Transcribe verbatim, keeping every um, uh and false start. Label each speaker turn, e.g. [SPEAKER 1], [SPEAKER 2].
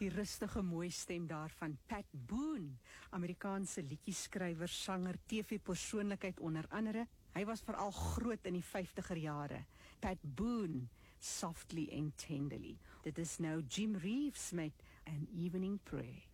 [SPEAKER 1] Die rustige mooi stem daarvan Pat Boone, Amerikaanse liedjeskrywer, sanger, T V-persoonlikheid onder andere. Hy was veral groot in die vyftiger jare. Pat Boone, Softly and Tenderly. Dit is nou Jim Reeves met An Evening Prayer.